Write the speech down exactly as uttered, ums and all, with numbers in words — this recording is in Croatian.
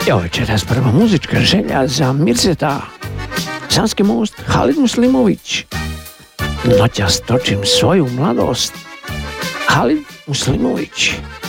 Evo večeras prva muzička želja za Mirzeta, Sanski most, Halid Muslimović. Noćas točim svoju mladost, Halid Muslimović.